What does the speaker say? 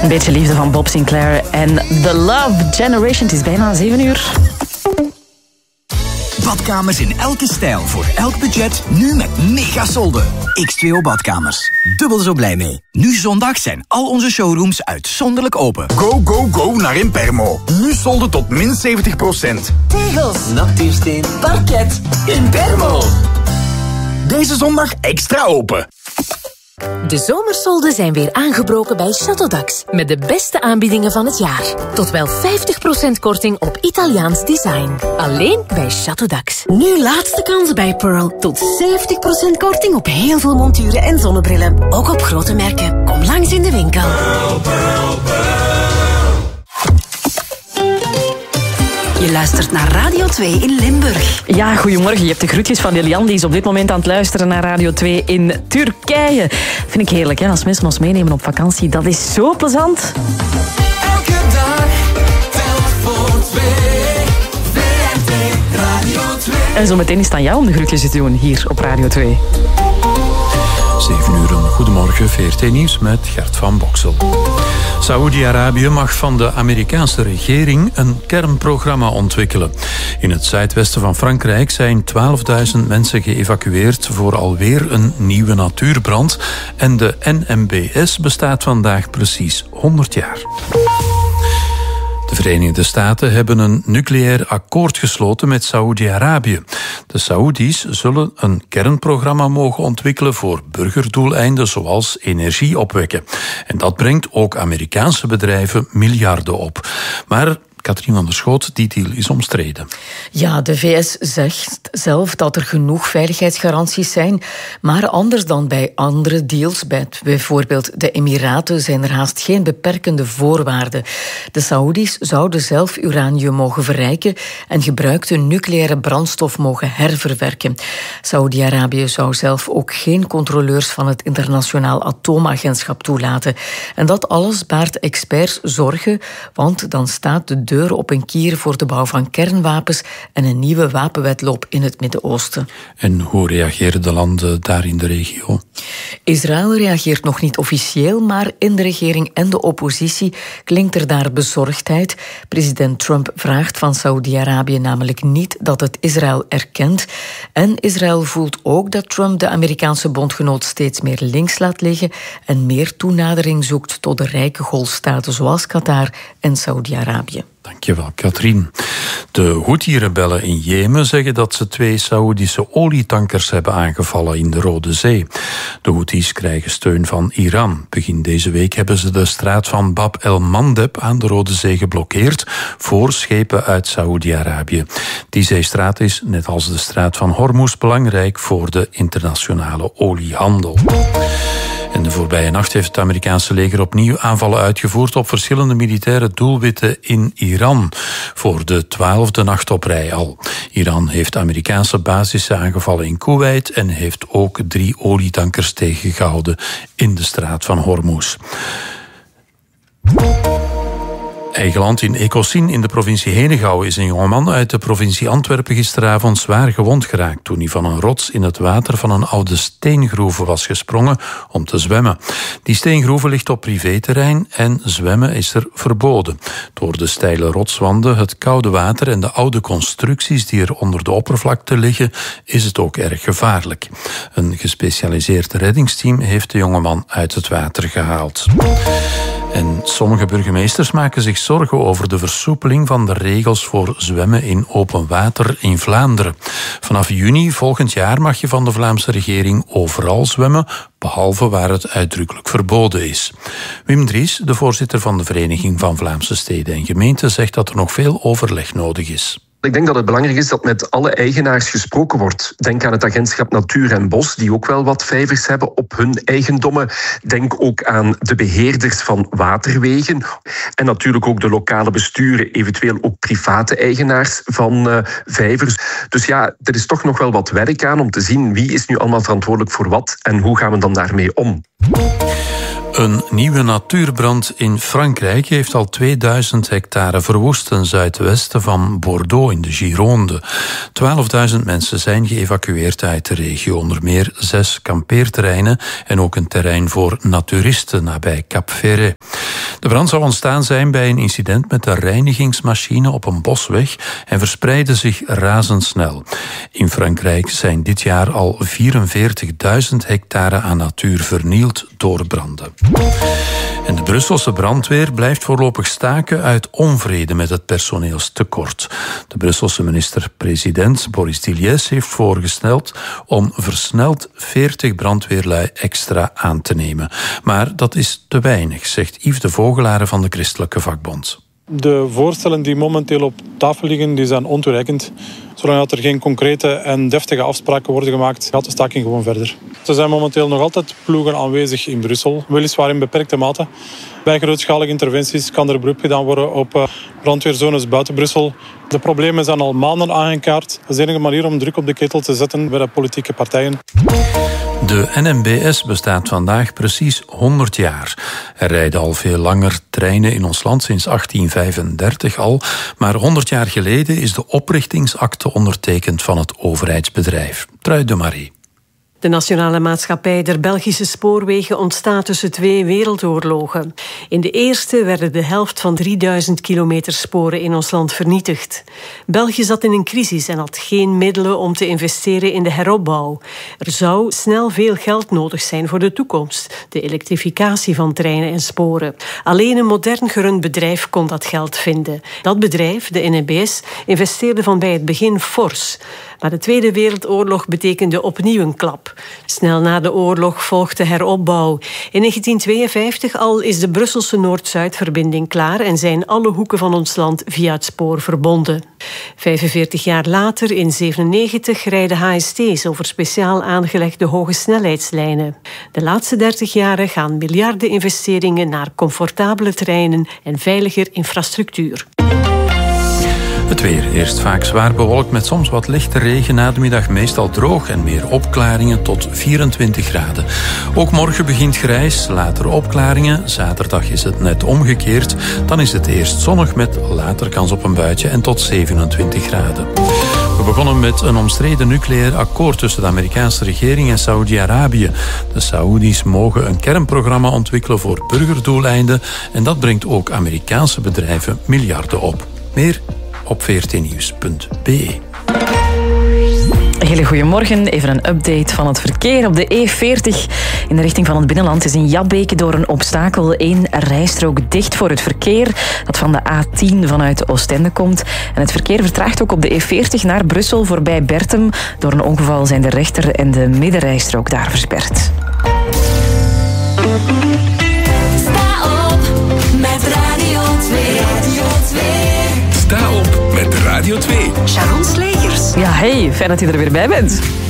Een beetje liefde van Bob Sinclair en The Love Generation. Het is bijna 7 uur. Badkamers in elke stijl, voor elk budget, nu met megasolden. X2O Badkamers. Dubbel zo blij mee. Nu zondag zijn al onze showrooms uitzonderlijk open. Go, go, go naar Impermo. Nu solden tot min 70%. Tegels, natuursteen, parket. Impermo. Deze zondag extra open. De zomersolden zijn weer aangebroken bij Châteaudax. Met de beste aanbiedingen van het jaar. Tot wel 50% korting op Italiaans design. Alleen bij Châteaudax. Nu laatste kans bij Pearl. Tot 70% korting op heel veel monturen en zonnebrillen. Ook op grote merken. Kom langs in de winkel. Pearl, Pearl, Pearl. Je luistert naar Radio 2 in Limburg. Ja, goedemorgen. Je hebt de groetjes van Lilian. Die is op dit moment aan het luisteren naar Radio 2 in Turkije. Vind ik heerlijk, hè? Als mensen ons meenemen op vakantie. Dat is zo plezant. Elke dag telt voor 2. VRT Radio 2. En zo meteen is het aan jou om de groetjes te doen hier op Radio 2. 7 uur, goedemorgen, VRT Nieuws met Gert van Boksel. Saoedi-Arabië mag van de Amerikaanse regering een kernprogramma ontwikkelen. In het zuidwesten van Frankrijk zijn 12.000 mensen geëvacueerd voor alweer een nieuwe natuurbrand. En de NMBS bestaat vandaag precies 100 jaar. De Verenigde Staten hebben een nucleair akkoord gesloten met Saoedi-Arabië. De Saoedi's zullen een kernprogramma mogen ontwikkelen voor burgerdoeleinden zoals energie opwekken. En dat brengt ook Amerikaanse bedrijven miljarden op. Maar Katrien van der Schoot, die deal is omstreden. Ja, de VS zegt zelf dat er genoeg veiligheidsgaranties zijn, maar anders dan bij andere deals, bij bijvoorbeeld de Emiraten, zijn er haast geen beperkende voorwaarden. De Saoedi's zouden zelf uranium mogen verrijken en gebruikte nucleaire brandstof mogen herverwerken. Saoedi-Arabië zou zelf ook geen controleurs van het Internationaal Atoomagentschap toelaten. En dat alles baart experts zorgen, want dan staat de deur op een kier voor de bouw van kernwapens en een nieuwe wapenwedloop in het Midden-Oosten. En hoe reageren de landen daar in de regio? Israël reageert nog niet officieel, maar in de regering en de oppositie klinkt er daar bezorgdheid. President Trump vraagt van Saoedi-Arabië namelijk niet dat het Israël erkent. En Israël voelt ook dat Trump de Amerikaanse bondgenoot steeds meer links laat liggen en meer toenadering zoekt tot de rijke golfstaten zoals Qatar en Saoedi-Arabië. Dankjewel, Katrien. De Houthi-rebellen in Jemen zeggen dat ze 2 Saoedische olietankers hebben aangevallen in de Rode Zee. De Houthis krijgen steun van Iran. Begin deze week hebben ze de straat van Bab el-Mandeb aan de Rode Zee geblokkeerd voor schepen uit Saoedi-Arabië. Die zeestraat is, net als de straat van Hormuz, belangrijk voor de internationale oliehandel. En de voorbije nacht heeft het Amerikaanse leger opnieuw aanvallen uitgevoerd op verschillende militaire doelwitten in Iran. Voor de 12e nacht op rij al. Iran heeft Amerikaanse basissen aangevallen in Kuwait en heeft ook 3 olietankers tegengehouden in de straat van Hormuz. Eigen land in Ecossin in de provincie Henegouwen is een jongeman uit de provincie Antwerpen gisteravond zwaar gewond geraakt toen hij van een rots in het water van een oude steengroeve was gesprongen om te zwemmen. Die steengroeve ligt op privéterrein en zwemmen is er verboden. Door de steile rotswanden, het koude water en de oude constructies die er onder de oppervlakte liggen, is het ook erg gevaarlijk. Een gespecialiseerd reddingsteam heeft de jongeman uit het water gehaald. En sommige burgemeesters maken zich zorgen over de versoepeling van de regels voor zwemmen in open water in Vlaanderen. Vanaf juni volgend jaar mag je van de Vlaamse regering overal zwemmen, behalve waar het uitdrukkelijk verboden is. Wim Dries, de voorzitter van de Vereniging van Vlaamse Steden en Gemeenten, zegt dat er nog veel overleg nodig is. Ik denk dat het belangrijk is dat met alle eigenaars gesproken wordt. Denk aan het agentschap Natuur en Bos, die ook wel wat vijvers hebben op hun eigendommen. Denk ook aan de beheerders van waterwegen. En natuurlijk ook de lokale besturen, eventueel ook private eigenaars van vijvers. Dus ja, er is toch nog wel wat werk aan om te zien wie is nu allemaal verantwoordelijk voor wat en hoe gaan we dan daarmee om. Een nieuwe natuurbrand in Frankrijk heeft al 2000 hectare verwoest ten zuidwesten van Bordeaux in de Gironde. 12.000 mensen zijn geëvacueerd uit de regio, onder meer 6 kampeerterreinen en ook een terrein voor naturisten nabij Cap Ferret. De brand zou ontstaan zijn bij een incident met de reinigingsmachine op een bosweg en verspreidde zich razendsnel. In Frankrijk zijn dit jaar al 44.000 hectare aan natuur vernield door branden. En de Brusselse brandweer blijft voorlopig staken uit onvrede met het personeelstekort. De Brusselse minister-president Boris Diliès heeft voorgesteld om versneld 40 brandweerlui extra aan te nemen. Maar dat is te weinig, zegt Yves de Vogelare van de Christelijke Vakbond. De voorstellen die momenteel op tafel liggen, die zijn ontoereikend. Zolang er geen concrete en deftige afspraken worden gemaakt, gaat de staking gewoon verder. Er zijn momenteel nog altijd ploegen aanwezig in Brussel, weliswaar in beperkte mate. Bij grootschalige interventies kan er beroep gedaan worden op brandweerzones buiten Brussel. De problemen zijn al maanden aangekaart. Dat is de enige manier om druk op de ketel te zetten bij de politieke partijen. De NMBS bestaat vandaag precies 100 jaar. Er rijden al veel langer treinen in ons land, sinds 1835 al. Maar 100 jaar geleden is de oprichtingsakte ondertekend van het overheidsbedrijf. Trui de Marie. De Nationale Maatschappij der Belgische Spoorwegen ontstaat tussen 2 wereldoorlogen. In de eerste werden de helft van 3000 kilometer sporen in ons land vernietigd. België zat in een crisis en had geen middelen om te investeren in de heropbouw. Er zou snel veel geld nodig zijn voor de toekomst, de elektrificatie van treinen en sporen. Alleen een modern gerund bedrijf kon dat geld vinden. Dat bedrijf, de NMBS, investeerde van bij het begin fors. Maar de Tweede Wereldoorlog betekende opnieuw een klap. Snel na de oorlog volgde heropbouw. In 1952 al is de Brusselse Noord-Zuid-verbinding klaar en zijn alle hoeken van ons land via het spoor verbonden. 45 jaar later, in 1997, rijden HST's over speciaal aangelegde hoge snelheidslijnen. De laatste 30 jaren gaan miljarden investeringen naar comfortabele treinen en veiliger infrastructuur. Het weer. Eerst vaak zwaar bewolkt met soms wat lichte regen. Na de middag meestal droog en meer opklaringen tot 24 graden. Ook morgen begint grijs, later opklaringen. Zaterdag is het net omgekeerd. Dan is het eerst zonnig met later kans op een buitje en tot 27 graden. We begonnen met een omstreden nucleair akkoord tussen de Amerikaanse regering en Saoedi-Arabië. De Saoedi's mogen een kernprogramma ontwikkelen voor burgerdoeleinden en dat brengt ook Amerikaanse bedrijven miljarden op. Meer op vrtnieuws.be. Hele goedemorgen. Even een update van het verkeer. Op de E40 in de richting van het binnenland is in Jabbeke door een obstakel 1 rijstrook dicht voor het verkeer dat van de A10 vanuit Oostende komt. En het verkeer vertraagt ook op de E40 naar Brussel voorbij Bertem. Door een ongeval zijn de rechter- en de middenrijstrook daar versperd. Sta op met Radio 2. Radio 2. Sta op met Radio 2. Sharon Slegers. Ja, hey, fijn dat je er weer bij bent.